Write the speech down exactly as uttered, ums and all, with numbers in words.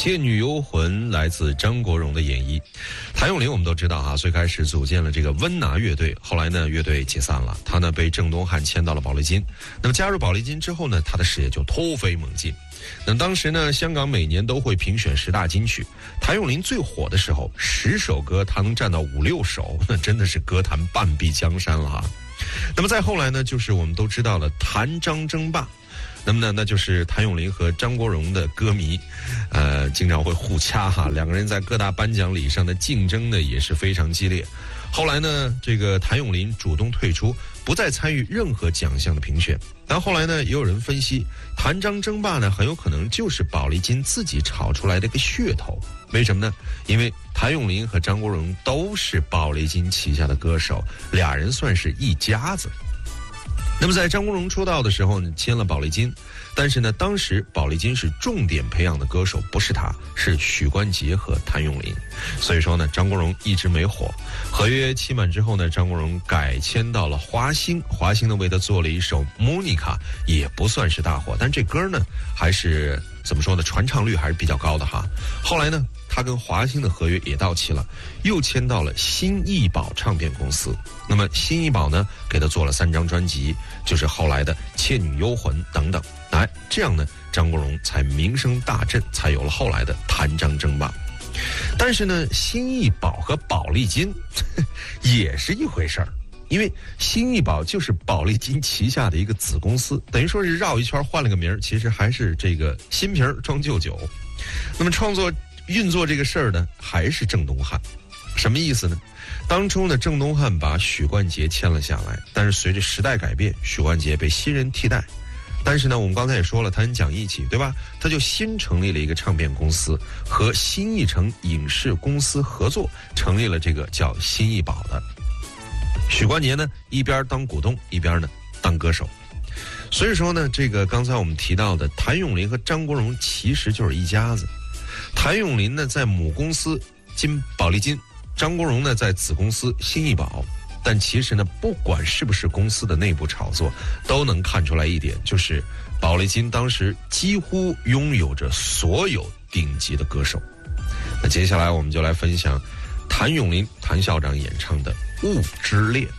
倩女幽魂来自张国荣的演绎。谭咏麟我们都知道啊，最开始组建了这个温拿乐队，后来呢乐队解散了，他呢被郑东汉签到了宝丽金。那么加入宝丽金之后呢，他的事业就突飞猛进。那么当时呢，香港每年都会评选十大金曲，谭咏麟最火的时候，十首歌他能占到五六首，那真的是歌坛半壁江山了哈。那么再后来呢，就是我们都知道了谭张争霸。那么呢，那就是谭咏麟和张国荣的歌迷，呃，经常会互掐哈，两个人在各大颁奖礼上的竞争呢也是非常激烈。后来呢，这个谭咏麟主动退出，不再参与任何奖项的评选。但后来呢，也有人分析，谭张争霸呢很有可能就是宝丽金自己炒出来的一个噱头。为什么呢？因为谭咏麟和张国荣都是宝丽金旗下的歌手，俩人算是一家子。那么在张国荣出道的时候呢，签了宝丽金，但是呢，当时宝丽金是重点培养的歌手，不是他，是许冠杰和谭咏麟。所以说呢，张国荣一直没火。合约期满之后呢，张国荣改签到了华星，华星呢为他做了一首《Monica》，也不算是大火，但这歌呢还是怎么说呢，传唱率还是比较高的哈。后来呢，他跟华星的合约也到期了，又签到了新艺宝唱片公司。那么新艺宝呢，给他做了三张专辑，就是后来的《倩女幽魂》等等。哎，这样呢，张国荣才名声大振，才有了后来的谭张争霸。但是呢，新艺宝和宝丽金也是一回事儿，因为新艺宝就是宝丽金旗下的一个子公司，等于说是绕一圈换了个名儿，其实还是这个新瓶装旧酒。那么创作运作这个事儿呢，还是郑东汉。什么意思呢？当初呢，郑东汉把许冠杰签了下来，但是随着时代改变，许冠杰被新人替代。但是呢，我们刚才也说了，他很讲义气，对吧？他就新成立了一个唱片公司，和新艺城影视公司合作，成立了这个叫新艺宝的。许冠杰呢，一边当股东，一边呢当歌手。所以说呢，这个刚才我们提到的谭咏麟和张国荣其实就是一家子。谭咏麟呢在母公司金宝丽金，张国荣呢在子公司新艺宝。但其实呢，不管是不是公司的内部炒作，都能看出来一点，就是宝丽金当时几乎拥有着所有顶级的歌手。那接下来我们就来分享谭咏麟谭校长演唱的《雾之恋》。